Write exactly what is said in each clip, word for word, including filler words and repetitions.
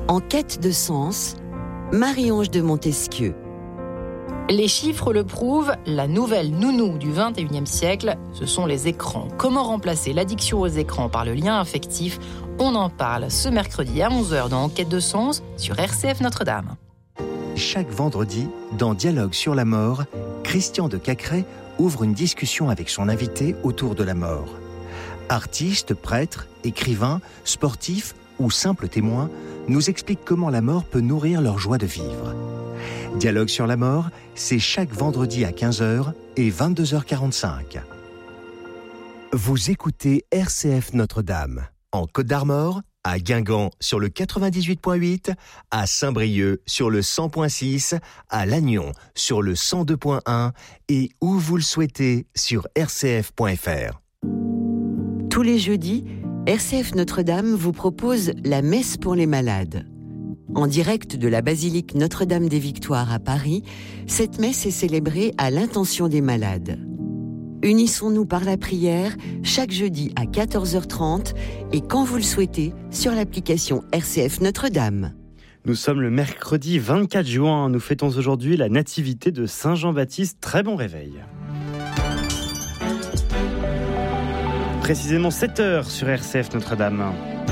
En quête de sens, Marie-Ange de Montesquieu. Les chiffres le prouvent, la nouvelle nounou du vingt et unième siècle, ce sont les écrans. Comment remplacer l'addiction aux écrans par le lien affectif ? On en parle ce mercredi à onze heures dans En quête de sens sur R C F Notre-Dame. Chaque vendredi, dans Dialogue sur la mort, Christian de Cacré ouvre une discussion avec son invité autour de la mort. Artistes, prêtres, écrivains, sportifs ou simples témoins nous expliquent comment la mort peut nourrir leur joie de vivre. Dialogue sur la mort, c'est chaque vendredi à quinze heures et vingt-deux heures quarante-cinq. Vous écoutez R C F Notre-Dame, en Côte d'Armor, à Guingamp sur le quatre-vingt-dix-huit virgule huit, à Saint-Brieuc sur le cent virgule six, à Lannion sur le cent deux virgule un et où vous le souhaitez sur r c f point f r. Tous les jeudis, R C F Notre-Dame vous propose la messe pour les malades. En direct de la basilique Notre-Dame des Victoires à Paris, cette messe est célébrée à l'intention des malades. Unissons-nous par la prière chaque jeudi à quatorze heures trente et quand vous le souhaitez sur l'application R C F Notre-Dame. Nous sommes le mercredi vingt-quatre juin. Nous fêtons aujourd'hui la nativité de Saint Jean-Baptiste. Très bon réveil. Précisément sept heures sur R C F Notre-Dame.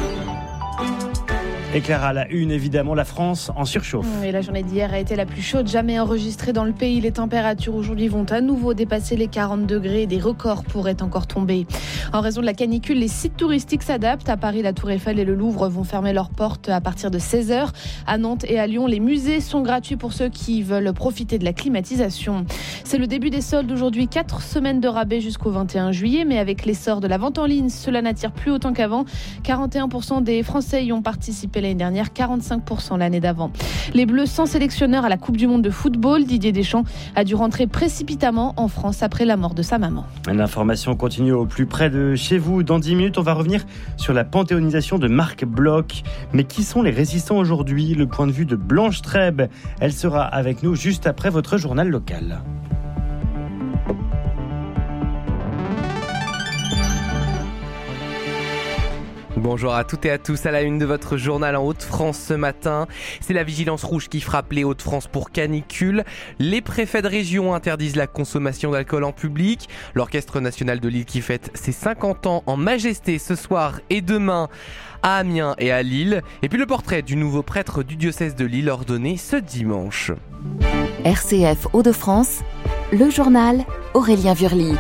Et Clara, la une, évidemment, la France en surchauffe. Et la journée d'hier a été la plus chaude jamais enregistrée dans le pays. Les températures aujourd'hui vont à nouveau dépasser les quarante degrés. Des records pourraient encore tomber. En raison de la canicule, les sites touristiques s'adaptent. À Paris, la Tour Eiffel et le Louvre vont fermer leurs portes à partir de seize heures. À Nantes et à Lyon, les musées sont gratuits pour ceux qui veulent profiter de la climatisation. C'est le début des soldes aujourd'hui. Quatre semaines de rabais jusqu'au vingt et un juillet. Mais avec l'essor de la vente en ligne, cela n'attire plus autant qu'avant. quarante et un pour cent des Français y ont participé l'année dernière, quarante-cinq pour cent l'année d'avant. Les Bleus sans sélectionneur à la Coupe du Monde de football, Didier Deschamps a dû rentrer précipitamment en France après la mort de sa maman. L'information continue au plus près de chez vous. Dans dix minutes, on va revenir sur la panthéonisation de Marc Bloch. Mais qui sont les résistants aujourd'hui ? Le point de vue de Blanche Trèbe. Elle sera avec nous juste après votre journal local. Bonjour à toutes et à tous, à la une de votre journal en Hauts-de-France ce matin. C'est la vigilance rouge qui frappe les Hauts-de-France pour canicule. Les préfets de région interdisent la consommation d'alcool en public. L'Orchestre national de Lille qui fête ses cinquante ans en majesté ce soir et demain à Amiens et à Lille. Et puis le portrait du nouveau prêtre du diocèse de Lille ordonné ce dimanche. R C F Hauts-de-France, le journal Aurélien Vurly.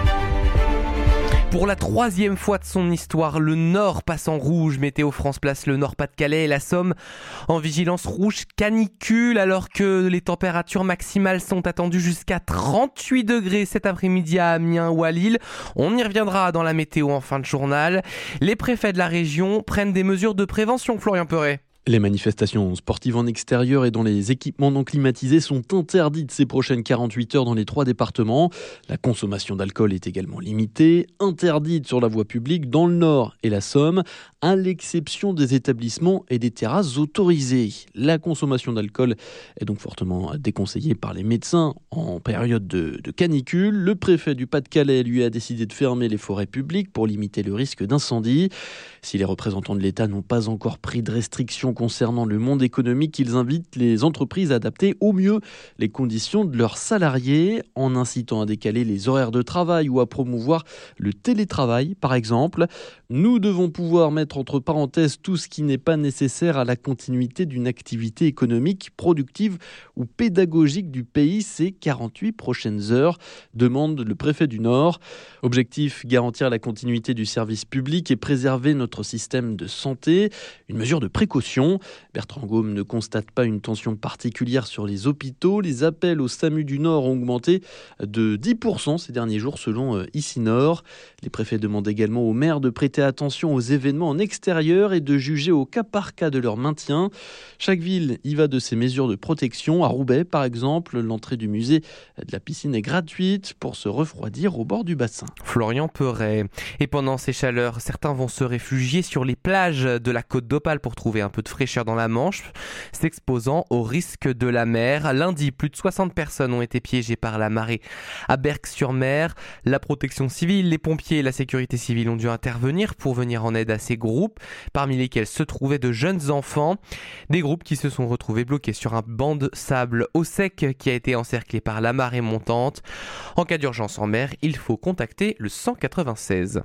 Pour la troisième fois de son histoire, le Nord passe en rouge. Météo France place le Nord-Pas-de-Calais et la Somme en vigilance rouge canicule, alors que les températures maximales sont attendues jusqu'à trente-huit degrés cet après-midi à Amiens ou à Lille. On y reviendra dans la météo en fin de journal. Les préfets de la région prennent des mesures de prévention, Florian Perret. Les manifestations sportives en extérieur et dans les équipements non climatisés sont interdites ces prochaines quarante-huit heures dans les trois départements. La consommation d'alcool est également limitée, interdite sur la voie publique dans le Nord et la Somme, à l'exception des établissements et des terrasses autorisées. La consommation d'alcool est donc fortement déconseillée par les médecins en période de, de canicule. Le préfet du Pas-de-Calais, lui, a décidé de fermer les forêts publiques pour limiter le risque d'incendie. Si les représentants de l'État n'ont pas encore pris de restrictions concernant le monde économique, ils invitent les entreprises à adapter au mieux les conditions de leurs salariés en incitant à décaler les horaires de travail ou à promouvoir le télétravail, par exemple. Nous devons pouvoir mettre entre parenthèses tout ce qui n'est pas nécessaire à la continuité d'une activité économique, productive ou pédagogique du pays ces quarante-huit prochaines heures, demande le préfet du Nord. Objectif, garantir la continuité du service public et préserver notre système de santé. Une mesure de précaution. Bertrand Gaume ne constate pas une tension particulière sur les hôpitaux. Les appels au SAMU du Nord ont augmenté de dix pour cent ces derniers jours selon Ici Nord. Les préfets demandent également aux maires de prêter attention aux événements en extérieur et de juger au cas par cas de leur maintien. Chaque ville y va de ses mesures de protection. À Roubaix, par exemple, l'entrée du musée de la piscine est gratuite pour se refroidir au bord du bassin. Florian Perret. Et pendant ces chaleurs, certains vont se réfugier sur les plages de la Côte d'Opale pour trouver un peu de fraîcheur dans la Manche, s'exposant au risque de la mer. Lundi, plus de soixante personnes ont été piégées par la marée à Berck-sur-Mer. La protection civile, les pompiers et la sécurité civile ont dû intervenir pour venir en aide à ces groupes, parmi lesquels se trouvaient de jeunes enfants. Des groupes qui se sont retrouvés bloqués sur un banc de sable au sec qui a été encerclé par la marée montante. En cas d'urgence en mer, il faut contacter le cent quatre-vingt-seize.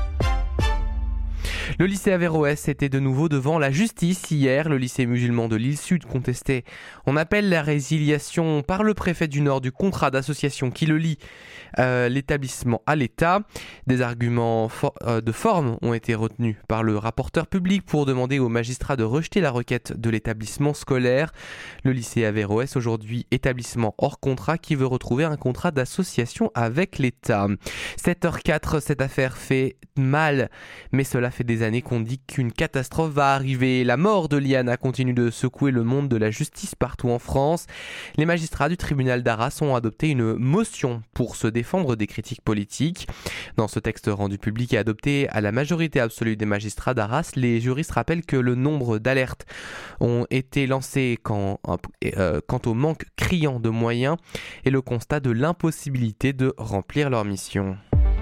Le lycée Averroès était de nouveau devant la justice hier. Le lycée musulman de l'Île-Sud contestait en appel la résiliation par le préfet du Nord du contrat d'association qui le lie euh, l'établissement à l'État. Des arguments for- euh, de forme ont été retenus par le rapporteur public pour demander aux magistrats de rejeter la requête de l'établissement scolaire. Le lycée Averroès, aujourd'hui établissement hors contrat qui veut retrouver un contrat d'association avec l'État. sept heures quatre, cette affaire fait mal, mais cela fait des années qu'on dit qu'une catastrophe va arriver. La mort de Liana continue de secouer le monde de la justice partout en France. Les magistrats du tribunal d'Arras ont adopté une motion pour se défendre des critiques politiques. Dans ce texte rendu public et adopté à la majorité absolue des magistrats d'Arras, les juristes rappellent que le nombre d'alertes ont été lancées quand, euh, quant au manque criant de moyens et le constat de l'impossibilité de remplir leur mission.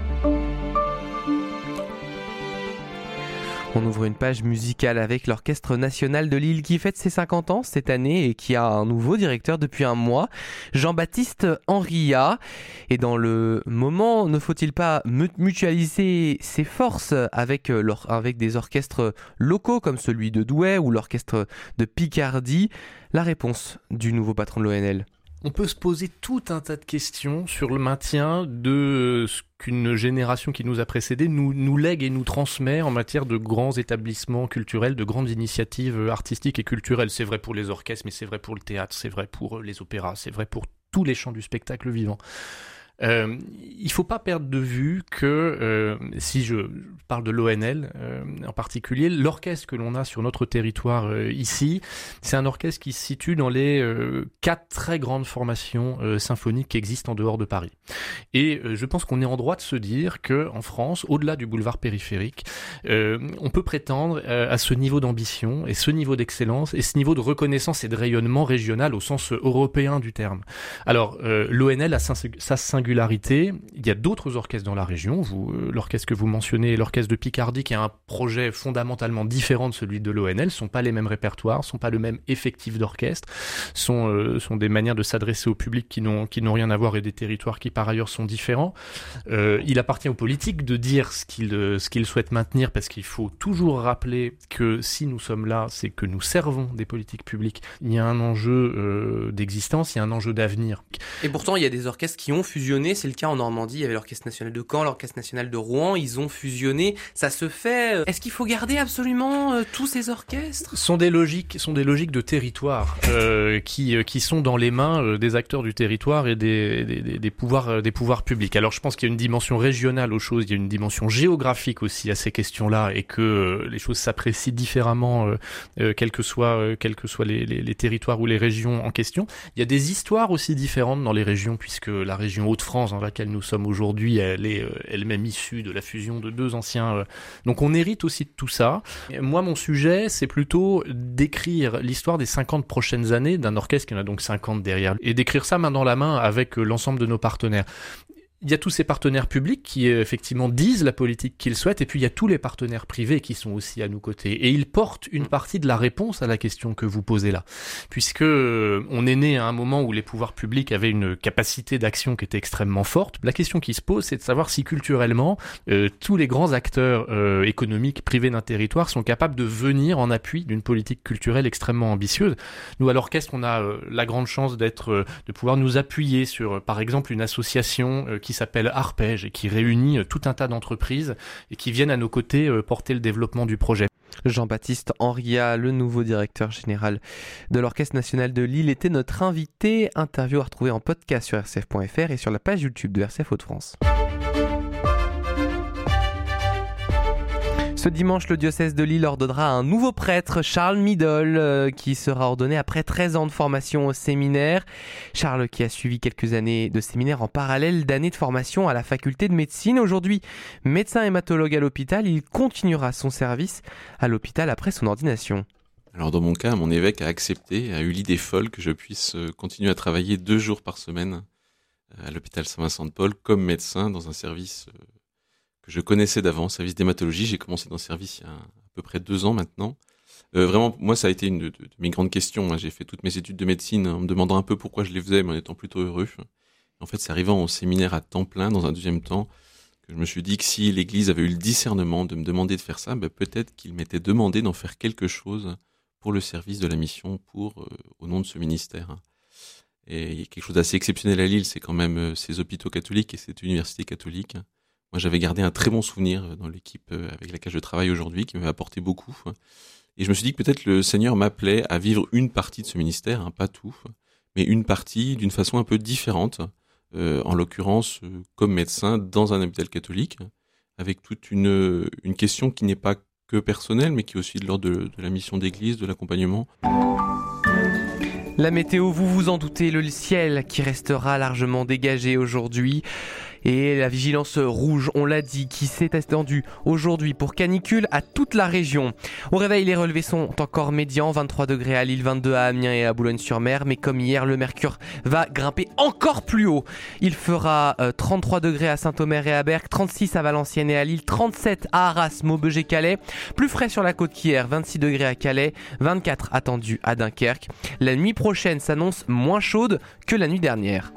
On ouvre une page musicale avec l'Orchestre National de Lille qui fête ses cinquante ans cette année et qui a un nouveau directeur depuis un mois, Jean-Baptiste Henriat. Et dans le moment, ne faut-il pas mutualiser ses forces avec, avec des orchestres locaux comme celui de Douai ou l'Orchestre de Picardie? La réponse du nouveau patron de l'O N L. On peut se poser tout un tas de questions sur le maintien de ce qu'une génération qui nous a précédés nous, nous lègue et nous transmet en matière de grands établissements culturels, de grandes initiatives artistiques et culturelles. C'est vrai pour les orchestres, mais c'est vrai pour le théâtre, c'est vrai pour les opéras, c'est vrai pour tous les champs du spectacle vivant. Euh, il faut pas perdre de vue que, euh, si je parle de l'O N L euh, en particulier, l'orchestre que l'on a sur notre territoire euh, ici, c'est un orchestre qui se situe dans les euh, quatre très grandes formations euh, symphoniques qui existent en dehors de Paris. Et euh, je pense qu'on est en droit de se dire que en France, au-delà du boulevard périphérique, euh, on peut prétendre euh, à ce niveau d'ambition et ce niveau d'excellence et ce niveau de reconnaissance et de rayonnement régional au sens européen du terme. Alors, euh, l'O N L a sa singularité. Il y a d'autres orchestres dans la région. Vous, euh, l'orchestre que vous mentionnez, l'orchestre de Picardie, qui a un projet fondamentalement différent de celui de l'O N L, sont pas les mêmes répertoires, sont pas le même effectif d'orchestre, sont euh, sont des manières de s'adresser au public qui n'ont qui n'ont rien à voir et des territoires qui par ailleurs sont différents. Euh, il appartient aux politiques de dire ce qu'ils euh, ce qu'ils souhaitent maintenir, parce qu'il faut toujours rappeler que si nous sommes là, c'est que nous servons des politiques publiques. Il y a un enjeu euh, d'existence, il y a un enjeu d'avenir. Et pourtant, il y a des orchestres qui ont fusionné. C'est le cas en Normandie, il y avait l'Orchestre National de Caen, l'Orchestre National de Rouen, ils ont fusionné, ça se fait. Est-ce qu'il faut garder absolument euh, tous ces orchestres ? Ce sont des logiques, sont des logiques de territoire euh, qui euh, qui sont dans les mains euh, des acteurs du territoire et des des, des, des pouvoirs euh, des pouvoirs publics. Alors je pense qu'il y a une dimension régionale aux choses, il y a une dimension géographique aussi à ces questions-là, et que euh, les choses s'apprécient différemment euh, euh, quels que soient euh, quels que soient les, les les territoires ou les régions en question. Il y a des histoires aussi différentes dans les régions, puisque la région Hauts-de-France dans laquelle nous sommes aujourd'hui, elle est euh, elle-même issue de la fusion de deux anciens. Euh, donc on hérite aussi de tout ça. Et moi, mon sujet, c'est plutôt d'écrire l'histoire des cinquante prochaines années d'un orchestre qui en a donc cinquante derrière, et d'écrire ça main dans la main avec euh, l'ensemble de nos partenaires. Il y a tous ces partenaires publics qui effectivement disent la politique qu'ils souhaitent, et puis il y a tous les partenaires privés qui sont aussi à nos côtés, et ils portent une partie de la réponse à la question que vous posez là, puisque on est né à un moment où les pouvoirs publics avaient une capacité d'action qui était extrêmement forte. La question qui se pose, c'est de savoir si culturellement euh, tous les grands acteurs euh, économiques privés d'un territoire sont capables de venir en appui d'une politique culturelle extrêmement ambitieuse. Nous, à l'orchestre, on a euh, la grande chance d'être, euh, de pouvoir nous appuyer sur, euh, par exemple, une association euh, qui qui s'appelle Arpège et qui réunit tout un tas d'entreprises et qui viennent à nos côtés porter le développement du projet. Jean-Baptiste Henriat, le nouveau directeur général de l'Orchestre National de Lille, était notre invité. Interview à retrouver en podcast sur r c f point f r et sur la page YouTube de R C F Hauts-de-France. Ce dimanche, le diocèse de Lille ordonnera un nouveau prêtre, Charles Midol, euh, qui sera ordonné après treize ans de formation au séminaire. Charles qui a suivi quelques années de séminaire en parallèle d'années de formation à la faculté de médecine. Aujourd'hui, médecin hématologue à l'hôpital, il continuera son service à l'hôpital après son ordination. Alors dans mon cas, mon évêque a accepté, a eu l'idée folle que je puisse continuer à travailler deux jours par semaine à l'hôpital Saint-Vincent-de-Paul comme médecin dans un service que je connaissais d'avant, service d'hématologie. J'ai commencé dans ce service il y a à peu près deux ans maintenant. Euh, vraiment, moi, ça a été une de, de, de mes grandes questions. J'ai fait toutes mes études de médecine en me demandant un peu pourquoi je les faisais, mais en étant plutôt heureux. En fait, c'est arrivant au séminaire à temps plein, dans un deuxième temps, que je me suis dit que si l'Église avait eu le discernement de me demander de faire ça, ben peut-être qu'il m'était demandé d'en faire quelque chose pour le service de la mission, pour euh, au nom de ce ministère. Et il y a quelque chose d'assez exceptionnel à Lille, c'est quand même euh, ces hôpitaux catholiques et cette université catholique. Moi, j'avais gardé un très bon souvenir dans l'équipe avec laquelle je travaille aujourd'hui, qui m'avait apporté beaucoup. Et je me suis dit que peut-être le Seigneur m'appelait à vivre une partie de ce ministère, hein, pas tout, mais une partie d'une façon un peu différente, euh, en l'occurrence euh, comme médecin dans un hôpital catholique, avec toute une, une question qui n'est pas que personnelle, mais qui est aussi de l'ordre de, de la mission d'église, de l'accompagnement. La météo, vous vous en doutez, le ciel qui restera largement dégagé aujourd'hui. Et la vigilance rouge, on l'a dit, qui s'est étendue aujourd'hui pour canicule à toute la région. Au réveil, les relevés sont encore médians, vingt-trois degrés à Lille, vingt-deux à Amiens et à Boulogne-sur-Mer. Mais comme hier, le mercure va grimper encore plus haut. Il fera euh, trente-trois degrés à Saint-Omer et à Berck, trente-six à Valenciennes et à Lille, trente-sept à Arras, Maubeuge et Calais. Plus frais sur la côte qu'hier, vingt-six degrés à Calais, vingt-quatre attendus à Dunkerque. La nuit prochaine s'annonce moins chaude que la nuit dernière.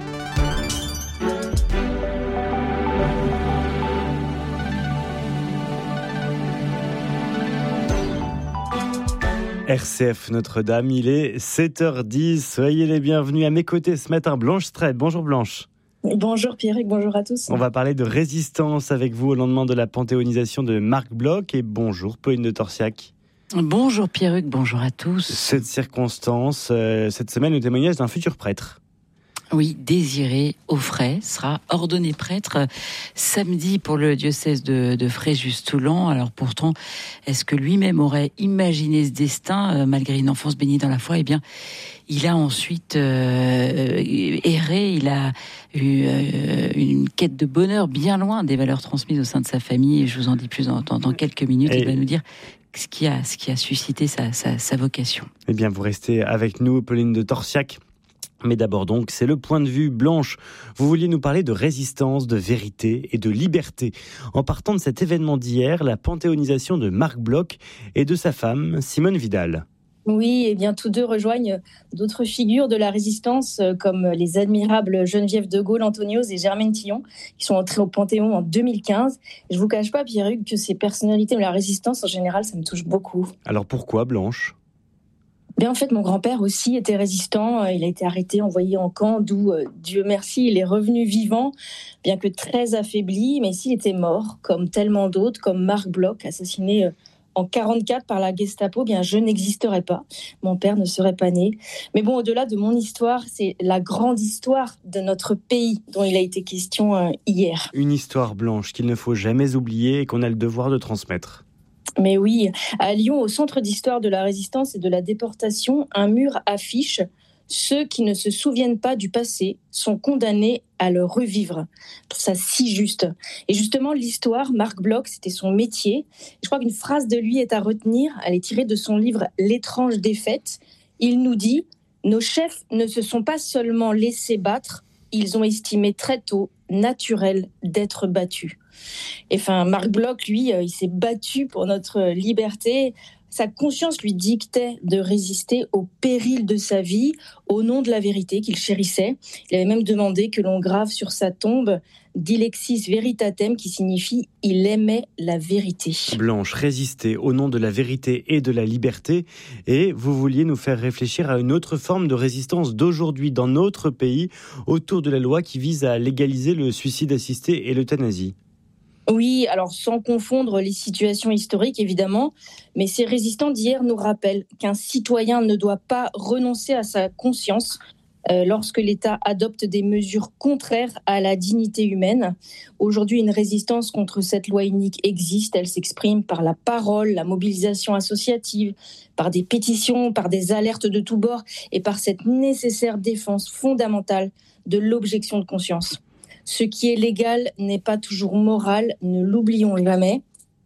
R C F Notre-Dame, il est sept heures dix. Soyez les bienvenus à mes côtés ce matin. Blanche Streb. Bonjour Blanche. Bonjour Pierrick, bonjour à tous. On va parler de résistance avec vous au lendemain de la panthéonisation de Marc Bloch. Et bonjour Pauline de Torsiac. Bonjour Pierrick, bonjour à tous. Cette circonstance, euh, cette semaine, le témoignage d'un futur prêtre. Oui, Désiré Auffray sera ordonné prêtre samedi pour le diocèse de, de Fréjus-Toulon. Alors pourtant, est-ce que lui-même aurait imaginé ce destin, euh, malgré une enfance bénie dans la foi? Eh bien, il a ensuite euh, erré, il a eu euh, une quête de bonheur bien loin des valeurs transmises au sein de sa famille. Et je vous en dis plus dans, dans, dans quelques minutes. Et il va nous dire ce qui a, ce qui a suscité sa, sa, sa vocation. Eh bien, vous restez avec nous, Pauline de Torsiac. Mais d'abord donc, c'est le point de vue. Blanche, vous vouliez nous parler de résistance, de vérité et de liberté. En partant de cet événement d'hier, la panthéonisation de Marc Bloch et de sa femme, Simone Vidal. Oui, et bien tous deux rejoignent d'autres figures de la résistance, comme les admirables Geneviève de Gaulle, Antonios et Germaine Tillon, qui sont entrés au Panthéon en deux mille quinze. Et je ne vous cache pas, Pierre-Hugues, que ces personnalités de la résistance, en général, ça me touche beaucoup. Alors pourquoi, Blanche ? Bien, en fait, mon grand-père aussi était résistant. Il a été arrêté, envoyé en camp, d'où, euh, Dieu merci, il est revenu vivant, bien que très affaibli. Mais s'il était mort, comme tellement d'autres, comme Marc Bloch, assassiné euh, en quarante-quatre par la Gestapo, bien, je n'existerais pas. Mon père ne serait pas né. Mais bon, au-delà de mon histoire, c'est la grande histoire de notre pays dont il a été question euh, hier. Une histoire, Blanche, qu'il ne faut jamais oublier et qu'on a le devoir de transmettre. Mais oui, à Lyon, au centre d'histoire de la résistance et de la déportation, un mur affiche « Ceux qui ne se souviennent pas du passé sont condamnés à le revivre ». Je trouve ça si juste. Et justement, l'histoire, Marc Bloch, c'était son métier. Je crois qu'une phrase de lui est à retenir. Elle est tirée de son livre « L'étrange défaite ». Il nous dit « Nos chefs ne se sont pas seulement laissés battre, ils ont estimé très tôt naturel d'être battus ». Et enfin, Marc Bloch, lui, il s'est battu pour notre liberté. Sa conscience lui dictait de résister au péril de sa vie, au nom de la vérité qu'il chérissait. Il avait même demandé que l'on grave sur sa tombe « Dilexis veritatem » qui signifie « il aimait la vérité ». Blanche, résister au nom de la vérité et de la liberté. Et vous vouliez nous faire réfléchir à une autre forme de résistance d'aujourd'hui dans notre pays, autour de la loi qui vise à légaliser le suicide assisté et l'euthanasie. Oui, alors sans confondre les situations historiques évidemment, mais ces résistants d'hier nous rappellent qu'un citoyen ne doit pas renoncer à sa conscience euh, lorsque l'État adopte des mesures contraires à la dignité humaine. Aujourd'hui, une résistance contre cette loi unique existe, elle s'exprime par la parole, la mobilisation associative, par des pétitions, par des alertes de tous bords et par cette nécessaire défense fondamentale de l'objection de conscience. Ce qui est légal n'est pas toujours moral, ne l'oublions jamais.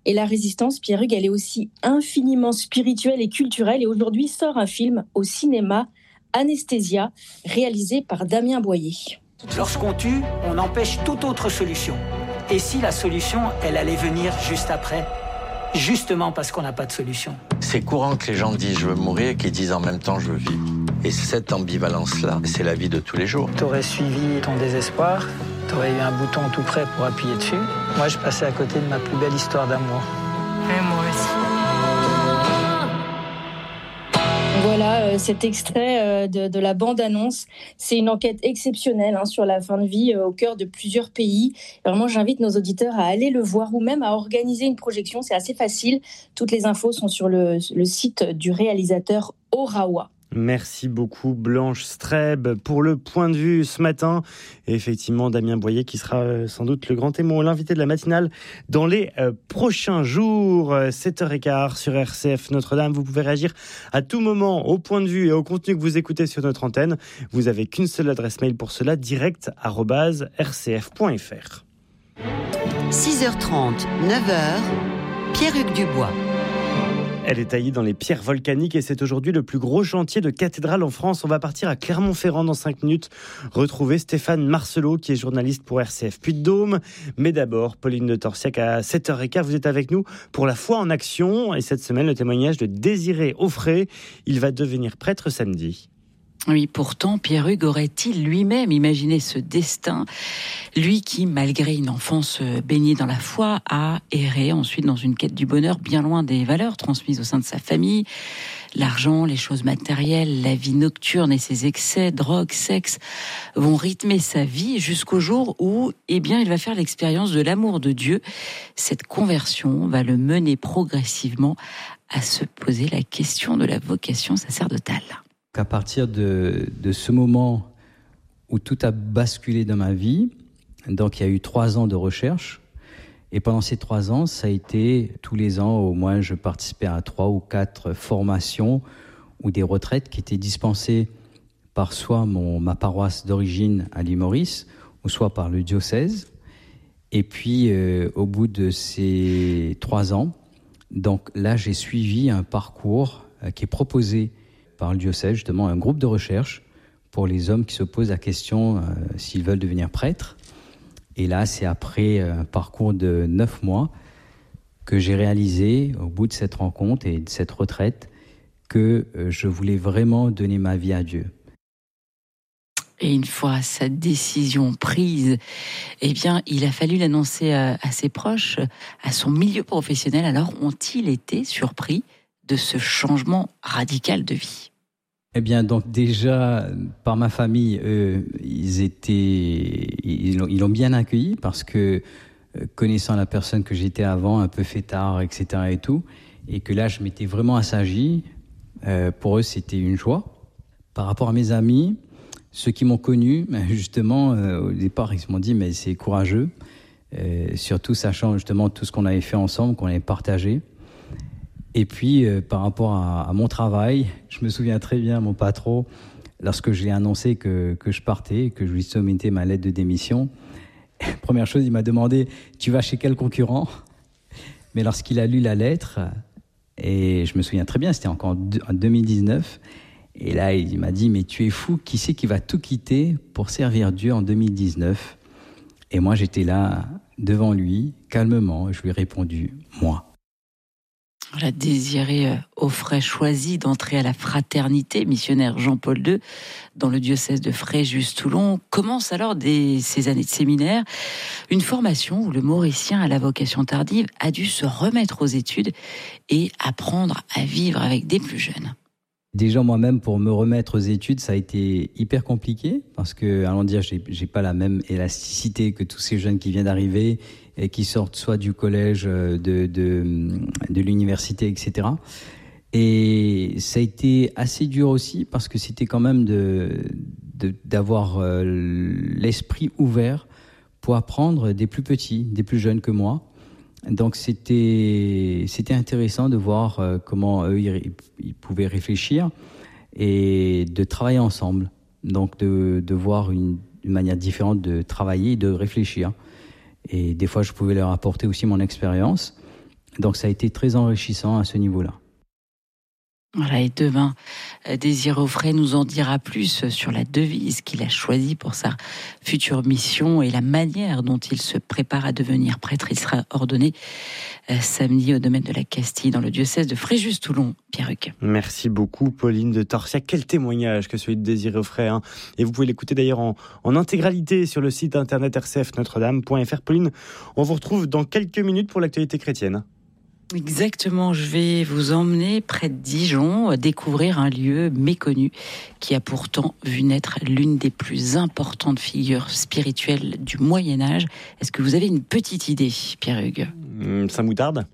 Et la résistance, Pierre Hugues, elle est aussi infiniment spirituelle et culturelle. Et aujourd'hui sort un film au cinéma, Anesthésia, réalisé par Damien Boyer. Lorsqu'on tue, on empêche toute autre solution. Et si la solution, elle allait venir juste après ? Justement parce qu'on n'a pas de solution. C'est courant que les gens disent je veux mourir et qu'ils disent en même temps je veux vivre. Et cette ambivalence-là, c'est la vie de tous les jours. T'aurais suivi ton désespoir, t'aurais eu un bouton tout prêt pour appuyer dessus. Moi, je passais à côté de ma plus belle histoire d'amour. Et moi aussi. Voilà euh, cet extrait euh, de, de la bande-annonce. C'est une enquête exceptionnelle hein, sur la fin de vie euh, au cœur de plusieurs pays. Et vraiment, j'invite nos auditeurs à aller le voir ou même à organiser une projection. C'est assez facile. Toutes les infos sont sur le, le site du réalisateur Orawa. Merci beaucoup Blanche Streb pour le point de vue ce matin. Et effectivement, Damien Boyer qui sera sans doute le grand témoin, l'invité de la matinale dans les euh, prochains jours. sept heures quinze sur R C F Notre-Dame. Vous pouvez réagir à tout moment au point de vue et au contenu que vous écoutez sur notre antenne. Vous n'avez qu'une seule adresse mail pour cela, direct arobase r c f point f r. six heures trente, neuf heures, Pierre-Hugues Dubois. Elle est taillée dans les pierres volcaniques et c'est aujourd'hui le plus gros chantier de cathédrale en France. On va partir à Clermont-Ferrand dans cinq minutes, retrouver Stéphane Marcelot qui est journaliste pour R C F Puy-de-Dôme. Mais d'abord, Pauline de Torsiac à sept heures quinze, vous êtes avec nous pour la foi en action. Et cette semaine, le témoignage de Désiré Offray. Il va devenir prêtre samedi. Oui, pourtant, Pierre-Hugues aurait-il lui-même imaginé ce destin ? Lui qui, malgré une enfance baignée dans la foi, a erré ensuite dans une quête du bonheur bien loin des valeurs transmises au sein de sa famille. L'argent, les choses matérielles, la vie nocturne et ses excès, drogue, sexe, vont rythmer sa vie jusqu'au jour où, eh bien, il va faire l'expérience de l'amour de Dieu. Cette conversion va le mener progressivement à se poser la question de la vocation sacerdotale. À partir de, de ce moment où tout a basculé dans ma vie, donc il y a eu trois ans de recherche, et pendant ces trois ans, ça a été tous les ans, au moins je participais à trois ou quatre formations ou des retraites qui étaient dispensées par soit mon, ma paroisse d'origine à l'île Maurice, ou soit par le diocèse. Et puis euh, au bout de ces trois ans, donc là j'ai suivi un parcours euh, qui est proposé par le diocèse, justement un groupe de recherche pour les hommes qui se posent la question euh, s'ils veulent devenir prêtres. Et là, c'est après un parcours de neuf mois que j'ai réalisé, au bout de cette rencontre et de cette retraite, que euh, je voulais vraiment donner ma vie à Dieu. Et une fois sa décision prise, eh bien, il a fallu l'annoncer à, à ses proches, à son milieu professionnel. Alors, ont-ils été surpris de ce changement radical de vie ? Eh bien, donc déjà, par ma famille, eux, ils étaient, ils l'ont, ils l'ont bien accueilli parce que, connaissant la personne que j'étais avant, un peu fêtard, et cetera et tout, et que là, je m'étais vraiment assagi, euh, pour eux, c'était une joie. Par rapport à mes amis, ceux qui m'ont connu, justement, euh, au départ, ils m'ont dit, mais c'est courageux, euh, surtout sachant justement tout ce qu'on avait fait ensemble, qu'on avait partagé. Et puis, euh, par rapport à, à mon travail, je me souviens très bien, mon patron, lorsque je lui ai annoncé que, que je partais, que je lui soumettais ma lettre de démission, première chose, il m'a demandé « Tu vas chez quel concurrent ?» Mais lorsqu'il a lu la lettre, et je me souviens très bien, c'était encore en deux mille dix-neuf, et là, il m'a dit « Mais tu es fou, qui c'est qui va tout quitter pour servir Dieu en deux mille dix-neuf ?» Et moi, j'étais là, devant lui, calmement, et je lui ai répondu « Moi ». Voilà, Désiré Offray choisi d'entrer à la fraternité missionnaire Jean-Paul deux dans le diocèse de Fréjus-Toulon. Commence alors des, ces années de séminaire, une formation où le Mauricien à la vocation tardive a dû se remettre aux études et apprendre à vivre avec des plus jeunes. Déjà moi-même, pour me remettre aux études, ça a été hyper compliqué parce que, allons dire, j'ai, j'ai pas la même élasticité que tous ces jeunes qui viennent d'arriver et qui sortent soit du collège, de, de, de l'université, et cetera. Et ça a été assez dur aussi parce que c'était quand même de, de, d'avoir l'esprit ouvert pour apprendre des plus petits, des plus jeunes que moi. Donc c'était, c'était intéressant de voir comment eux, ils, ils pouvaient réfléchir et de travailler ensemble. Donc de, de voir une, une manière différente de travailler et de réfléchir. Et des fois, je pouvais leur apporter aussi mon expérience. Donc ça a été très enrichissant à ce niveau-là. Voilà, et demain, Désiré Auffray nous en dira plus sur la devise qu'il a choisie pour sa future mission et la manière dont il se prépare à devenir prêtre. Il sera ordonné euh, samedi au domaine de la Castille, dans le diocèse de Fréjus-Toulon. Pierre-Hugues. Merci beaucoup, Pauline de Torsiac. Quel témoignage que celui de Désiré Auffray. Hein. Et vous pouvez l'écouter d'ailleurs en, en intégralité sur le site internet r c f notre dame point f r. Pauline, on vous retrouve dans quelques minutes pour l'actualité chrétienne. Exactement, je vais vous emmener près de Dijon, découvrir un lieu méconnu qui a pourtant vu naître l'une des plus importantes figures spirituelles du Moyen-Âge. Est-ce que vous avez une petite idée, Pierre-Hugues ? mmh, Saint-Moutarde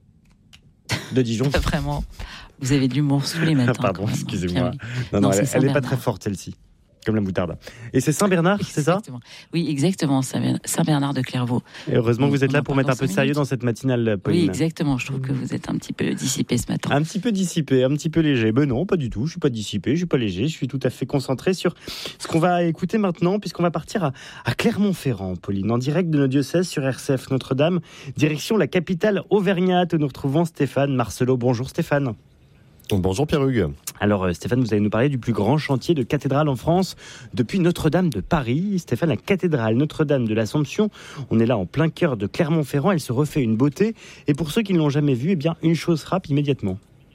de Dijon. Pas vraiment. Vous avez de l'humour sous les matins. Pardon, même, excusez-moi. Non, non, non, non, elle n'est pas Bernard. très forte celle-ci. Comme la moutarde. Et c'est Saint-Bernard, c'est ça ? Oui, exactement, Saint-Bernard de Clairvaux. Et heureusement que vous êtes là On en pour parle mettre un peu de sérieux dans cette matinale, Pauline. Oui, exactement. Je trouve que vous êtes un petit peu dissipé ce matin. Un petit peu dissipé, un petit peu léger. Ben non, pas du tout. Je suis pas dissipé, je suis pas léger. Je suis tout à fait concentré sur ce qu'on va écouter maintenant, puisqu'on va partir à, à Clermont-Ferrand, Pauline, en direct de nos diocèses sur R C F Notre-Dame, direction la capitale auvergnate où nous retrouvons Stéphane Marcelot. Bonjour Stéphane. Bonjour Pierre-Hugues. Alors Stéphane, vous allez nous parler du plus grand chantier de cathédrale en France depuis Notre-Dame de Paris. Stéphane, la cathédrale Notre-Dame de l'Assomption, on est là en plein cœur de Clermont-Ferrand, elle se refait une beauté. Et pour ceux qui ne l'ont jamais vue, eh bien, une chose frappe immédiatement.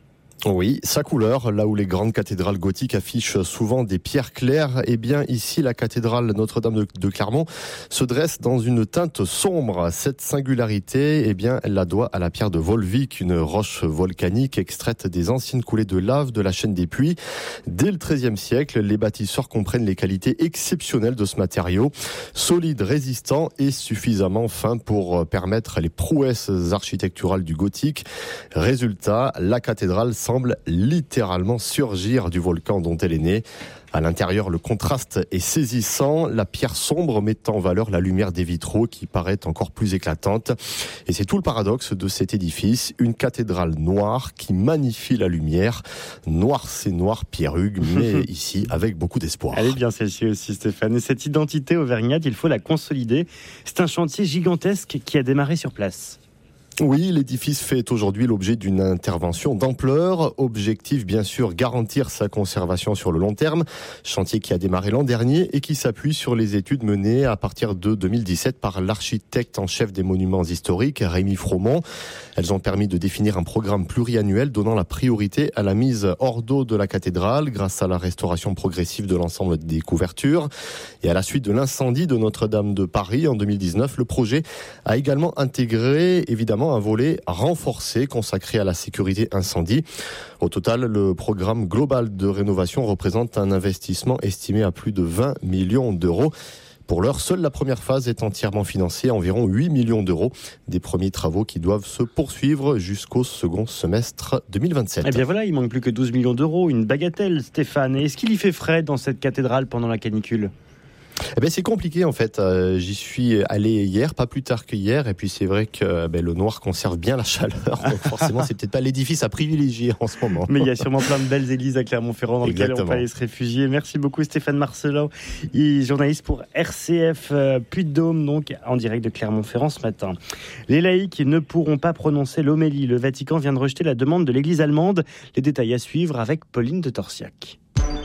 Oui, sa couleur, là où les grandes cathédrales gothiques affichent souvent des pierres claires, eh bien ici la cathédrale Notre-Dame de, de Clermont se dresse dans une teinte sombre. Cette singularité, eh bien, elle la doit à la pierre de Volvic, une roche volcanique extraite des anciennes coulées de lave de la chaîne des Puys. Dès le treizième siècle, les bâtisseurs comprennent les qualités exceptionnelles de ce matériau, solide, résistant et suffisamment fin pour permettre les prouesses architecturales du gothique. Résultat, la cathédrale semble littéralement surgir du volcan dont elle est née. À l'intérieur, le contraste est saisissant, la pierre sombre met en valeur la lumière des vitraux qui paraît encore plus éclatante. Et c'est tout le paradoxe de cet édifice, une cathédrale noire qui magnifie la lumière. Noir, c'est noir, Pierre-Hugues, mais ici avec beaucoup d'espoir. Elle est bien celle-ci aussi, Stéphane. Et cette identité auvergnate, il faut la consolider. C'est un chantier gigantesque qui a démarré sur place. Oui, l'édifice fait aujourd'hui l'objet d'une intervention d'ampleur. Objectif, bien sûr, garantir sa conservation sur le long terme. Chantier qui a démarré l'an dernier et qui s'appuie sur les études menées à partir de deux mille dix-sept par l'architecte en chef des monuments historiques, Rémi Fromont. Elles ont permis de définir un programme pluriannuel donnant la priorité à la mise hors d'eau de la cathédrale grâce à la restauration progressive de l'ensemble des couvertures. Et à la suite de l'incendie de Notre-Dame de Paris en deux mille dix-neuf, le projet a également intégré, évidemment, un volet renforcé consacré à la sécurité incendie. Au total, le programme global de rénovation représente un investissement estimé à plus de vingt millions d'euros. Pour l'heure, seule la première phase est entièrement financée à environ huit millions d'euros. Des premiers travaux qui doivent se poursuivre jusqu'au second semestre deux mille vingt-sept. Eh bien voilà, il manque plus que douze millions d'euros, une bagatelle, Stéphane. Et est-ce qu'il y fait frais dans cette cathédrale pendant la canicule ? Eh ben c'est compliqué en fait. Euh, j'y suis allé hier, pas plus tard que hier, et puis c'est vrai que ben, le noir conserve bien la chaleur. Donc forcément, c'est peut-être pas l'édifice à privilégier en ce moment. Mais il y a sûrement plein de belles églises à Clermont-Ferrand dans lesquelles on peut aller se réfugier. Merci beaucoup Stéphane Marcelot, journaliste pour R C F euh, Puy-de-Dôme, donc en direct de Clermont-Ferrand ce matin. Les laïcs ne pourront pas prononcer l'homélie. Le Vatican vient de rejeter la demande de l'Église allemande. Les détails à suivre avec Pauline de Torsiac.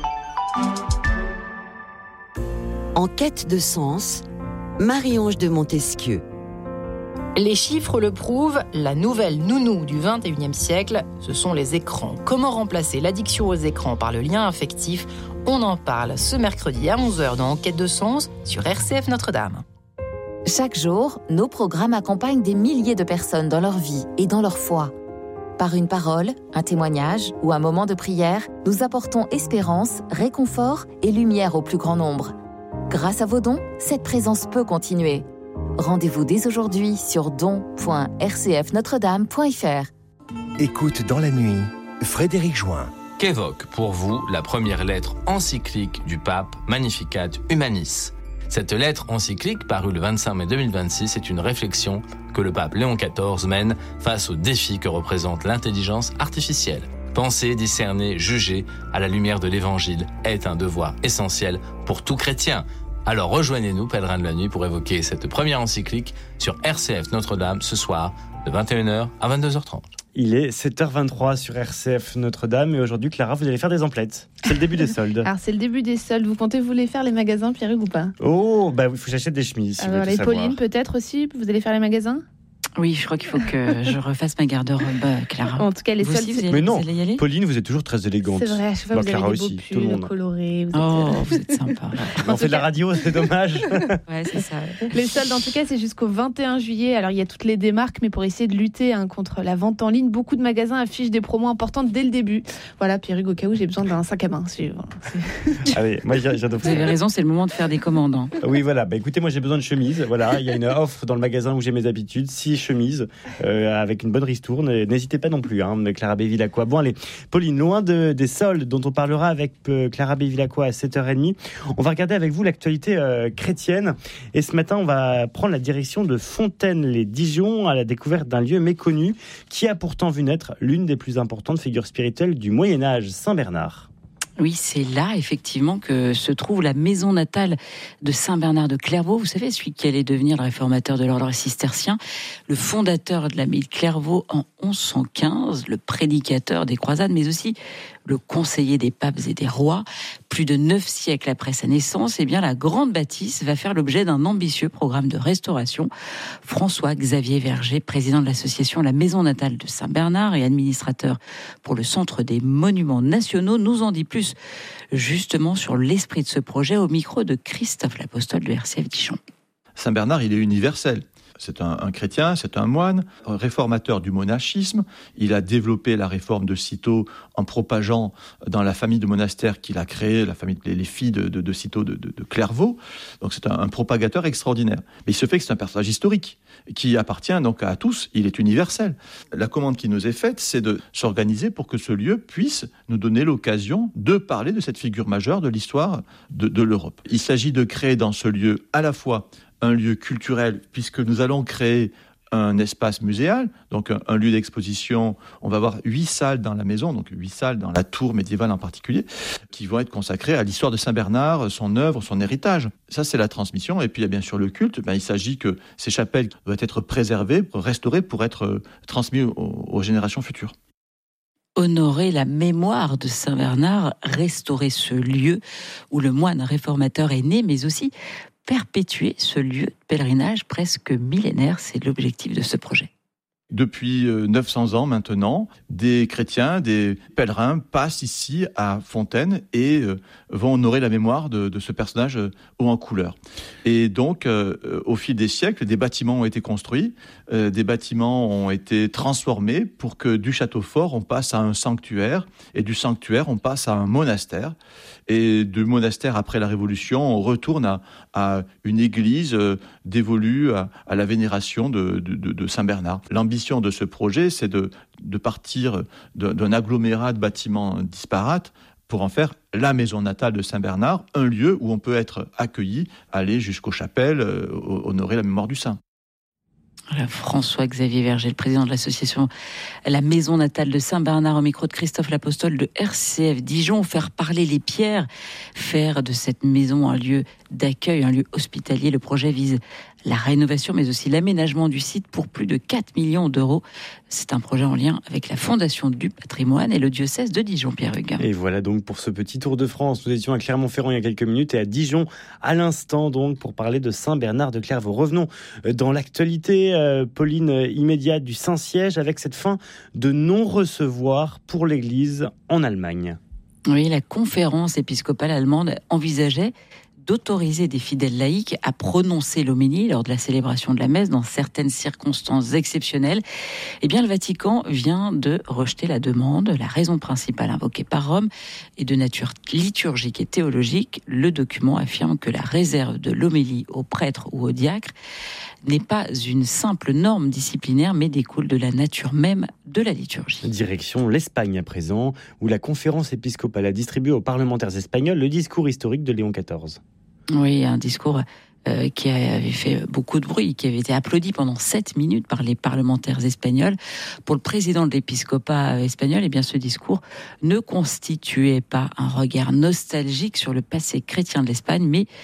En quête de sens, Marie-Ange de Montesquieu. Les chiffres le prouvent, la nouvelle nounou du vingt et unième siècle, ce sont les écrans. Comment remplacer l'addiction aux écrans par le lien affectif ? On en parle ce mercredi à onze heures dans Enquête de sens sur R C F Notre-Dame. Chaque jour, nos programmes accompagnent des milliers de personnes dans leur vie et dans leur foi. Par une parole, un témoignage ou un moment de prière, nous apportons espérance, réconfort et lumière au plus grand nombre. Grâce à vos dons, cette présence peut continuer. Rendez-vous dès aujourd'hui sur don point r c f notre dame point f r. Écoute dans la nuit, Frédéric Join. Qu'évoque pour vous la première lettre encyclique du pape Magnificat Humanis ? Cette lettre encyclique, parue le vingt-cinq mai deux mille vingt-six, est une réflexion que le pape Léon quatorze mène face aux défis que représente l'intelligence artificielle. Penser, discerner, juger à la lumière de l'Évangile est un devoir essentiel pour tout chrétien. Alors rejoignez-nous, pèlerins de la nuit, pour évoquer cette première encyclique sur R C F Notre-Dame ce soir de vingt et une heures à vingt-deux heures trente. Il est sept heures vingt-trois sur R C F Notre-Dame et aujourd'hui, Clara, vous allez faire des emplettes. C'est le début des soldes. Alors, c'est le début des soldes. Vous comptez vous les faire, les magasins, Pierre-Hugues, ou pas? Oh, bah il faut que j'achète des chemises. Si Alors, vous les savoir. Pauline, peut-être aussi, vous allez faire les magasins? Oui, je crois qu'il faut que je refasse ma garde-robe, Clara. En tout cas, les vous soldes, aussi, vous c'est... allez, Mais non, vous allez y aller? Pauline, vous êtes toujours très élégante. C'est vrai, à chaque fois, Bah, vous Clara avez des beaux aussi, pulls tout le monde. colorés. Vous êtes... Oh, vous êtes sympa. On fait de la radio, c'est dommage. Ouais, c'est ça. Les soldes, en tout cas, c'est jusqu'au vingt et un juillet. Alors, il y a toutes les démarques, mais pour essayer de lutter hein, contre la vente en ligne, beaucoup de magasins affichent des promos importantes dès le début. Voilà, Pierre-Hugues, au cas où j'ai besoin d'un sac à main. C'est... Allez, moi, j'adore. Vous avez raison, c'est le moment de faire des commandes. Hein. Oui, voilà. Bah, écoutez, moi, j'ai besoin de chemises. Voilà, il y a une offre dans le magasin où j'ai mes habitudes. Six chemises euh, avec une bonne ristourne. Et n'hésitez pas non plus, hein, Clara Bévilacqua. Bon, allez, Pauline, loin de, des soldes dont on parlera avec euh, Clara Bévilacqua à sept heures trente, on va regarder avec vous l'actualité euh, chrétienne. Et ce matin, on va prendre la direction de Fontaine-les-Dijon à la découverte d'un lieu méconnu qui a pourtant vu naître l'une des plus importantes figures spirituelles du Moyen-Âge, Saint Bernard. Oui, c'est là, effectivement, que se trouve la maison natale de Saint Bernard de Clairvaux. Vous savez, celui qui allait devenir le réformateur de l'ordre cistercien, le fondateur de l'abbaye de Clairvaux en onze cent quinze, le prédicateur des croisades, mais aussi le conseiller des papes et des rois. Plus de neuf siècles après sa naissance, eh bien, la grande bâtisse va faire l'objet d'un ambitieux programme de restauration. François-Xavier Verger, président de l'association La Maison Natale de Saint-Bernard et administrateur pour le Centre des Monuments Nationaux, nous en dit plus justement sur l'esprit de ce projet au micro de Christophe L'Apostole de R C F Dijon. Saint Bernard, il est universel. C'est un, un chrétien, c'est un moine, un réformateur du monachisme. Il a développé la réforme de Cîteaux en propageant dans la famille de monastères qu'il a créée, la famille, les, les filles de, de, de Cîteaux de, de, de Clairvaux. Donc c'est un, un propagateur extraordinaire. Mais il se fait que c'est un personnage historique qui appartient donc à tous. Il est universel. La commande qui nous est faite, c'est de s'organiser pour que ce lieu puisse nous donner l'occasion de parler de cette figure majeure de l'histoire de, de l'Europe. Il s'agit de créer dans ce lieu à la fois un lieu culturel, puisque nous allons créer un espace muséal, donc un, un lieu d'exposition. On va avoir huit salles dans la maison, donc huit salles dans la tour médiévale en particulier, qui vont être consacrées à l'histoire de Saint-Bernard, son œuvre, son héritage. Ça, c'est la transmission. Et puis, il y a bien sûr le culte. Ben, il s'agit que ces chapelles doivent être préservées, restaurées pour être transmises aux, aux générations futures. Honorer la mémoire de Saint-Bernard, restaurer ce lieu où le moine réformateur est né, mais aussi perpétuer ce lieu de pèlerinage presque millénaire, c'est l'objectif de ce projet. Depuis neuf cents ans maintenant, des chrétiens, des pèlerins passent ici à Fontaine et euh, vont honorer la mémoire de, de ce personnage euh, haut en couleur. Et donc, euh, au fil des siècles, des bâtiments ont été construits, euh, des bâtiments ont été transformés pour que du château fort, on passe à un sanctuaire, et du sanctuaire, on passe à un monastère. Et du monastère, après la Révolution, on retourne à, à une église euh, dévolue à, à la vénération de, de, de, de Saint-Bernard. L'ambition de ce projet, c'est de, de partir de, d'un agglomérat de bâtiments disparates pour en faire la maison natale de Saint-Bernard, un lieu où on peut être accueilli, aller jusqu'aux chapelles, euh, honorer la mémoire du saint. Voilà, François-Xavier Verger, le président de l'association La Maison Natale de Saint-Bernard, au micro de Christophe L'Apostole de R C F Dijon. Faire parler les pierres, faire de cette maison un lieu d'accueil, un lieu hospitalier. Le projet vise la rénovation, mais aussi l'aménagement du site pour plus de quatre millions d'euros. C'est un projet en lien avec la Fondation du patrimoine et le diocèse de Dijon-Pierrugue. Et voilà donc pour ce petit tour de France. Nous étions à Clermont-Ferrand il y a quelques minutes et à Dijon à l'instant donc pour parler de Saint-Bernard de Clairvaux. Revenons dans l'actualité, euh, Pauline, immédiate du Saint-Siège avec cette fin de non-recevoir pour l'Église en Allemagne. Oui, la conférence épiscopale allemande envisageait d'autoriser des fidèles laïcs à prononcer l'homélie lors de la célébration de la messe dans certaines circonstances exceptionnelles. Eh bien, le Vatican vient de rejeter la demande. La raison principale invoquée par Rome est de nature liturgique et théologique. Le document affirme que la réserve de l'homélie aux prêtres ou aux diacres n'est pas une simple norme disciplinaire, mais découle de la nature même de la liturgie. Direction l'Espagne à présent, où la conférence épiscopale a distribué aux parlementaires espagnols le discours historique de Léon quatorze. Oui, un discours euh, qui avait fait beaucoup de bruit, qui avait été applaudi pendant sept minutes par les parlementaires espagnols. Pour le président de l'épiscopat espagnol, eh bien, ce discours ne constituait pas un regard nostalgique sur le passé chrétien de l'Espagne, mais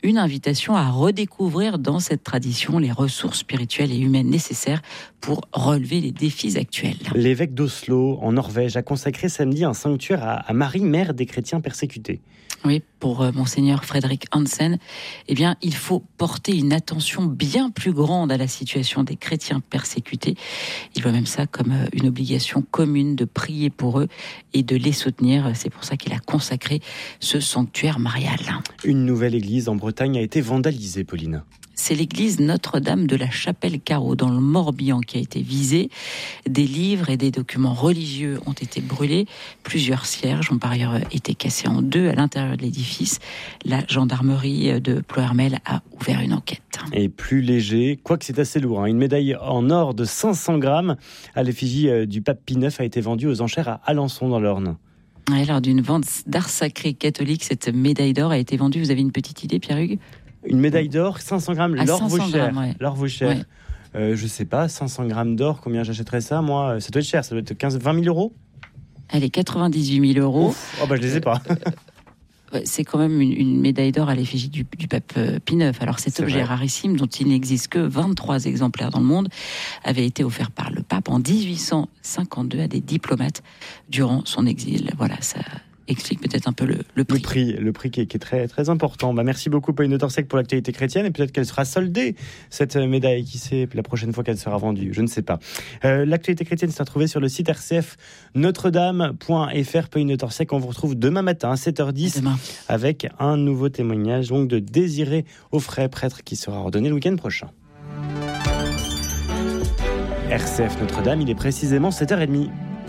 une invitation à redécouvrir dans cette tradition les ressources spirituelles et humaines nécessaires pour relever les défis actuels. L'évêque d'Oslo, en Norvège, a consacré samedi un sanctuaire à, à Marie, mère des chrétiens persécutés. Oui, pour euh, monseigneur Frédéric Hansen, eh bien, il faut porter une attention bien plus grande à la situation des chrétiens persécutés. Il voit même ça comme euh, une obligation commune de prier pour eux et de les soutenir. C'est pour ça qu'il a consacré ce sanctuaire marial. Une nouvelle église en Bretagne a été vandalisée, Pauline. C'est l'église Notre-Dame de la Chapelle-Carreau dans le Morbihan qui a été visée. Des livres et des documents religieux ont été brûlés. Plusieurs cierges ont par ailleurs été cassés en deux à l'intérieur de l'édifice. La gendarmerie de Ploërmel a ouvert une enquête. Et plus léger, quoique c'est assez lourd, hein, une médaille en or de cinq cents grammes à l'effigie du pape Pie neuf a été vendue aux enchères à Alençon dans l'Orne. Ouais, lors d'une vente d'art sacré catholique, cette médaille d'or a été vendue. Vous avez une petite idée, Pierre-Hugues ? Une médaille d'or, cinq cents grammes, ah, l'or vaut cher. Grammes, ouais. L'or vaut cher. Ouais. Euh, je sais pas, cinq cents grammes d'or, combien j'achèterais ça, moi ? Ça doit être cher, ça doit être quinze, vingt mille euros ? Elle est quatre-vingt-dix-huit mille euros. Ouf. Oh bah je les ai pas. euh, c'est quand même une, une médaille d'or à l'effigie du, du pape euh, Pie neuf. Alors cet c'est objet vrai. rarissime, dont il n'existe que vingt-trois exemplaires dans le monde, avait été offert par le pape en dix-huit cent cinquante-deux à des diplomates durant son exil. Voilà, ça explique peut-être un peu le, le prix. Le prix, le prix qui est, qui est très, très important. Bah, merci beaucoup, Pauline de Torsec, pour l'actualité chrétienne. Et peut-être qu'elle sera soldée, cette médaille, qui sait, la prochaine fois qu'elle sera vendue. Je ne sais pas. Euh, l'actualité chrétienne, c'est à retrouver sur le site R C F notre dame point F R. Pauline de Torsec, on vous retrouve demain matin à sept heures dix avec un nouveau témoignage donc de Désiré Auffray, prêtre qui sera ordonné le week-end prochain. R C F Notre-Dame, il est précisément sept heures trente.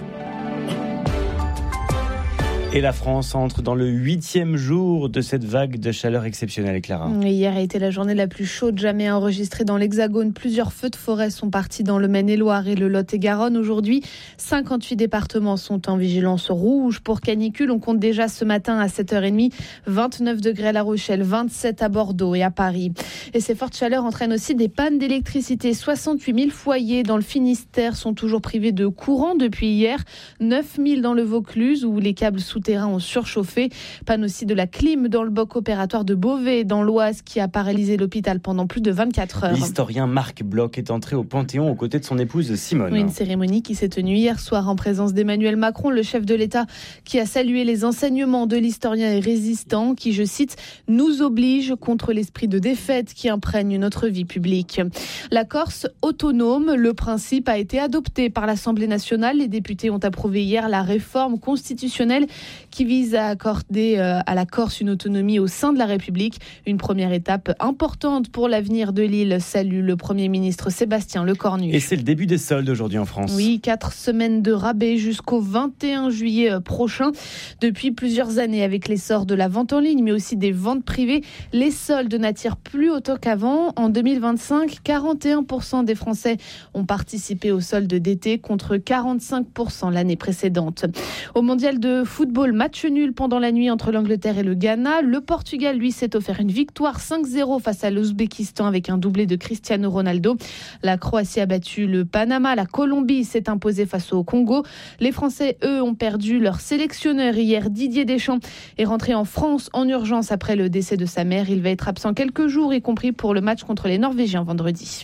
Et la France entre dans le huitième jour de cette vague de chaleur exceptionnelle, Clara. Hier a été la journée la plus chaude jamais enregistrée dans l'Hexagone. Plusieurs feux de forêt sont partis dans le Maine-et-Loire et le Lot-et-Garonne. Aujourd'hui, cinquante-huit départements sont en vigilance rouge pour canicule. On compte déjà ce matin à sept heures trente vingt-neuf degrés à La Rochelle, vingt-sept à Bordeaux et à Paris. Et ces fortes chaleurs entraînent aussi des pannes d'électricité. soixante-huit mille foyers dans le Finistère sont toujours privés de courant depuis hier. neuf mille dans le Vaucluse où les câbles sous terrain ont surchauffé. Panne aussi de la clim dans le bloc opératoire de Beauvais, dans l'Oise, qui a paralysé l'hôpital pendant plus de vingt-quatre heures. L'historien Marc Bloch est entré au Panthéon aux côtés de son épouse Simone. Oui, une cérémonie qui s'est tenue hier soir en présence d'Emmanuel Macron, le chef de l'État, qui a salué les enseignements de l'historien et résistant, qui, je cite, nous oblige contre l'esprit de défaite qui imprègne notre vie publique. La Corse autonome, le principe a été adopté par l'Assemblée nationale. Les députés ont approuvé hier la réforme constitutionnelle qui vise à accorder à la Corse une autonomie au sein de la République. Une première étape importante pour l'avenir de l'île, salue le Premier ministre Sébastien Lecornu. Et c'est le début des soldes aujourd'hui en France. Oui, quatre semaines de rabais jusqu'au vingt et un juillet prochain. Depuis plusieurs années, avec l'essor de la vente en ligne, mais aussi des ventes privées, les soldes n'attirent plus autant qu'avant. En deux mille vingt-cinq, quarante et un pour cent des Français ont participé aux soldes d'été contre quarante-cinq pour cent l'année précédente. Au mondial de football, match nul pendant la nuit entre l'Angleterre et le Ghana. Le Portugal, lui, s'est offert une victoire cinq zéro face à l'Ouzbékistan avec un doublé de Cristiano Ronaldo. La Croatie a battu le Panama. La Colombie s'est imposée face au Congo. Les Français, eux, ont perdu leur sélectionneur hier. Didier Deschamps est rentré en France en urgence après le décès de sa mère. Il va être absent quelques jours, y compris pour le match contre les Norvégiens vendredi.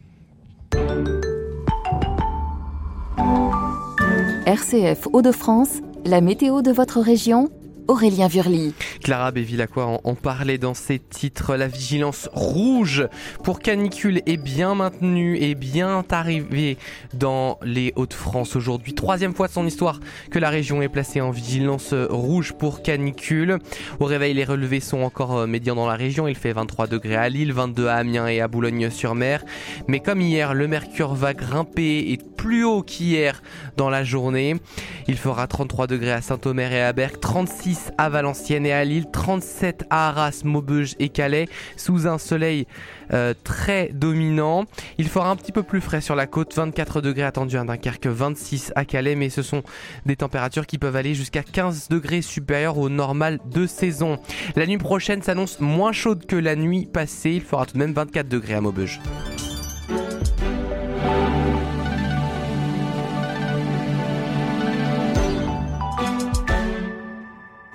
R C F Hauts-de-France, la météo de votre région, Aurélien Vurly. Clara Bévilacqua en, en parlait dans ses titres. La vigilance rouge pour canicule est bien maintenue et bien arrivée dans les Hauts-de-France aujourd'hui. Troisième fois de son histoire que la région est placée en vigilance rouge pour canicule. Au réveil, les relevés sont encore médians dans la région. Il fait vingt-trois degrés à Lille, vingt-deux à Amiens et à Boulogne-sur-Mer. Mais comme hier, le mercure va grimper et plus haut qu'hier dans la journée. Il fera trente-trois degrés à Saint-Omer et à Berck, trente-six à Valenciennes et à Lille, trente-sept à Arras, Maubeuge et Calais, sous un soleil euh, très dominant. Il fera un petit peu plus frais sur la côte, vingt-quatre degrés attendus à Dunkerque, vingt-six à Calais, mais ce sont des températures qui peuvent aller jusqu'à quinze degrés supérieures au normal de saison. La nuit prochaine s'annonce moins chaude que la nuit passée, il fera tout de même vingt-quatre degrés à Maubeuge.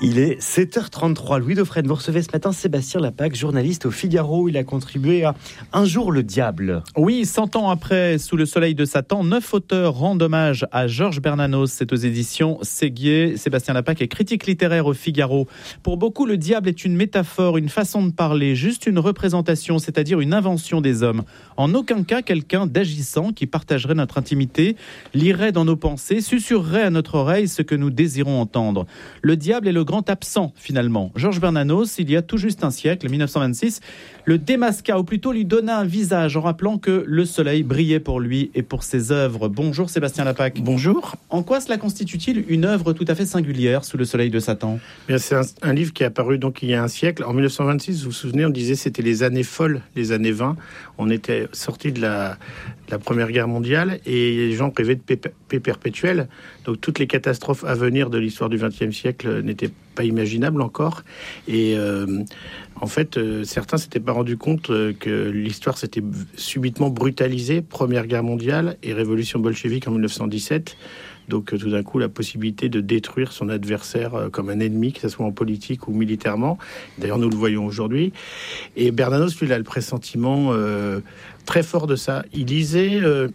Il est sept heures trente-trois. Louis Dauphren, vous recevez ce matin Sébastien Lapaque, journaliste au Figaro. Il a contribué à Un jour le diable. Oui, cent ans après, Sous le soleil de Satan, neuf auteurs rendent hommage à Georges Bernanos. C'est aux éditions Séguier. Sébastien Lapaque est critique littéraire au Figaro. Pour beaucoup, le diable est une métaphore, une façon de parler, juste une représentation, c'est-à-dire une invention des hommes. En aucun cas quelqu'un d'agissant qui partagerait notre intimité, lirait dans nos pensées, susurrerait à notre oreille ce que nous désirons entendre. Le diable est le grand absent, finalement. Georges Bernanos, il y a tout juste un siècle, mille neuf cent vingt-six, le démasqua, ou plutôt lui donna un visage en rappelant que le soleil brillait pour lui et pour ses œuvres. Bonjour Sébastien Lapaque. Bonjour. En quoi cela constitue-t-il une œuvre tout à fait singulière, Sous le soleil de Satan ? Bien, c'est un, un livre qui est apparu donc il y a un siècle. En mille neuf cent vingt-six, vous vous souvenez, on disait c'était les années folles, les années vingt. On était sortis de la, de la Première Guerre mondiale et les gens rêvaient de paix, paix perpétuelle. Donc toutes les catastrophes à venir de l'histoire du vingtième siècle n'étaient pas imaginables encore. Et euh, en fait, euh, certains s'étaient pas rendus compte euh, que l'histoire s'était subitement brutalisée. Première Guerre mondiale et révolution bolchevique en mille neuf cent dix-sept. Donc euh, tout d'un coup, la possibilité de détruire son adversaire euh, comme un ennemi, que ce soit en politique ou militairement. D'ailleurs, nous le voyons aujourd'hui. Et Bernanos, lui, il a le pressentiment euh, très fort de ça. Il lisait euh,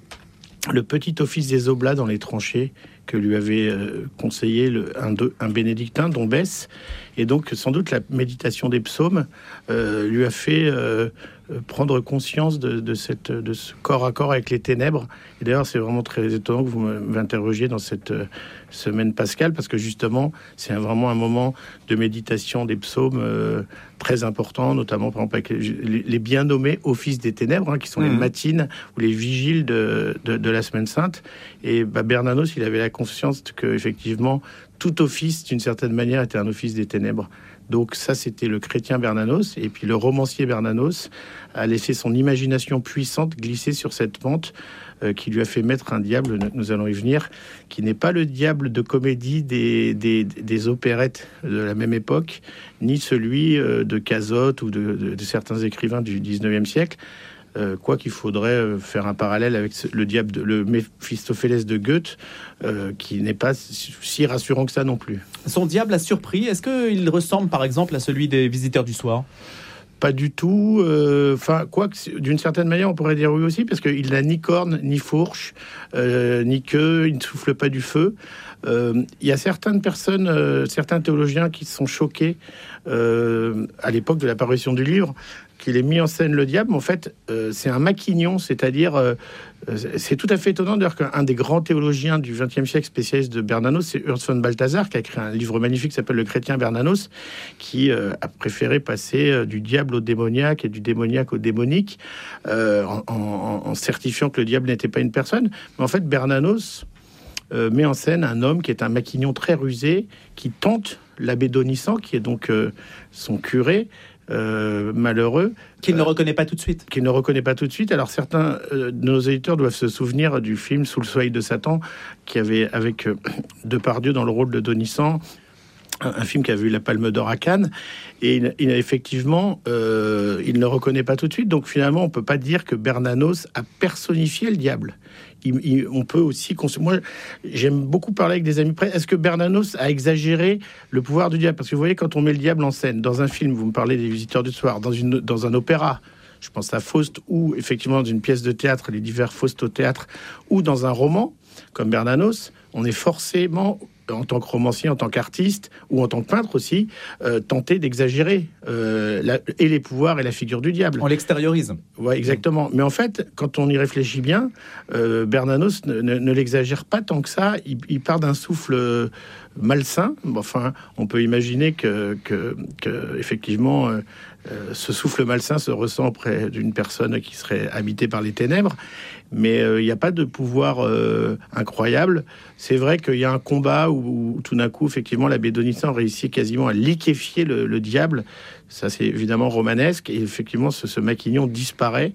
le petit office des oblats dans les tranchées que lui avait euh, conseillé le, un, de, un bénédictin, Dombès. Et donc, sans doute, la méditation des psaumes euh, lui a fait euh, prendre conscience de, de, cette, de ce corps à corps avec les ténèbres. Et d'ailleurs, c'est vraiment très étonnant que vous m'interrogiez dans cette euh, semaine pascale, parce que justement, c'est un, vraiment un moment de méditation des psaumes euh, très important, notamment, par exemple, avec les, les bien nommés offices des ténèbres, hein, qui sont mmh. les matines ou les vigiles de, de, de la semaine sainte. Et bah, Bernanos, il avait la conscience que, effectivement, tout office, d'une certaine manière, était un office des ténèbres. Donc ça, c'était le chrétien Bernanos. Et puis le romancier Bernanos a laissé son imagination puissante glisser sur cette pente euh, qui lui a fait mettre un diable, nous allons y venir, qui n'est pas le diable de comédie des, des, des opérettes de la même époque, ni celui euh, de Cazotte ou de, de, de certains écrivains du dix-neuvième siècle. Euh, quoi qu'il faudrait euh, faire un parallèle avec le diable, de, le Méphistophélès de Goethe, euh, qui n'est pas si rassurant que ça non plus. Son diable a surpris. Est-ce qu'il ressemble par exemple à celui des Visiteurs du soir ? Pas du tout. Enfin, euh, quoi que d'une certaine manière, on pourrait dire oui aussi, parce qu'il n'a ni corne, ni fourche, euh, ni queue, il ne souffle pas du feu. Il euh, y a certaines personnes, euh, certains théologiens qui se sont choqués euh, à l'époque de l'apparition du livre, qu'il ait mis en scène le diable. En fait, euh, c'est un maquignon, c'est-à-dire, euh, c'est tout à fait étonnant d'ailleurs qu'un des grands théologiens du vingtième siècle, spécialiste de Bernanos, c'est Urs von Balthasar, qui a écrit un livre magnifique qui s'appelle Le chrétien Bernanos, qui euh, a préféré passer euh, du diable au démoniaque et du démoniaque au démonique, euh, en, en, en certifiant que le diable n'était pas une personne. Mais en fait, Bernanos euh, met en scène un homme qui est un maquignon très rusé, qui tente l'abbé Donissant, qui est donc euh, son curé, Euh, malheureux, qu'il ne reconnaît pas tout de suite. Qu'il ne reconnaît pas tout de suite. Alors certains euh, de nos éditeurs doivent se souvenir du film Sous le soleil de Satan, qui avait avec euh, Depardieu dans le rôle de Donissant, un, un film qui avait eu la Palme d'Or à Cannes, et il, il a effectivement, euh, il ne reconnaît pas tout de suite. Donc finalement, on peut pas dire que Bernanos a personnifié le diable. Il, il, on peut aussi... Moi, j'aime beaucoup parler avec des amis près. Est-ce que Bernanos a exagéré le pouvoir du diable ? Parce que vous voyez, quand on met le diable en scène, dans un film, vous me parlez des Visiteurs du soir, dans, une, dans un opéra, je pense à Faust, ou effectivement dans une pièce de théâtre, les divers Faust au théâtre, ou dans un roman, comme Bernanos, on est forcément, en tant que romancier, en tant qu'artiste, ou en tant que peintre aussi, euh, tenté d'exagérer euh, la, et les pouvoirs et la figure du diable. On l'extériorise. Ouais, exactement. Mais en fait, quand on y réfléchit bien, euh, Bernanos ne, ne, ne l'exagère pas tant que ça. Il, il part d'un souffle euh, malsain. Enfin, on peut imaginer que, que, que effectivement, euh, euh, ce souffle malsain se ressent auprès d'une personne qui serait habitée par les ténèbres. Mais il euh, n'y a pas de pouvoir euh, incroyable. C'est vrai qu'il y a un combat où, où tout d'un coup, effectivement, l'abbé Donissant réussit quasiment à liquéfier le, le diable. Ça, c'est évidemment romanesque. Et effectivement, ce, ce maquignon disparaît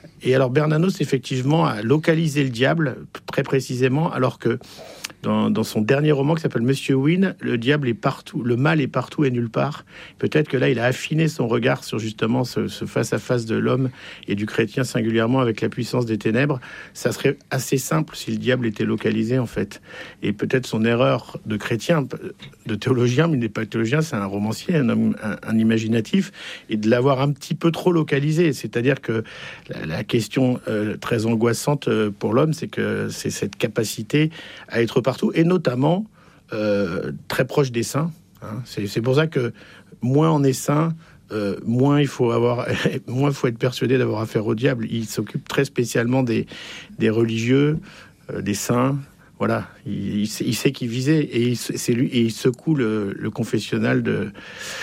Et alors Bernanos, effectivement, a localisé le diable, très précisément, alors que dans, dans son dernier roman qui s'appelle Monsieur Wynne, le diable est partout, le mal est partout et nulle part. Peut-être que là, il a affiné son regard sur justement ce, ce face-à-face de l'homme et du chrétien singulièrement avec la puissance des ténèbres. Ça serait assez simple si le diable était localisé, en fait. Et peut-être son erreur de chrétien, de théologien, mais il n'est pas théologien, c'est un romancier, un homme, un, un imaginatif, et de l'avoir un petit peu trop localisé. C'est-à-dire que la, la question euh, très angoissante euh, pour l'homme, c'est que c'est cette capacité à être partout, et notamment euh, très proche des saints. Hein. C'est, c'est pour ça que moins on est saint, euh, moins il faut avoir, moins il faut être persuadé d'avoir affaire au diable. Il s'occupe très spécialement des, des religieux, euh, des saints. Voilà, il, il, sait, il sait qui viser, et il, c'est lui, et il secoue le, le confessionnal de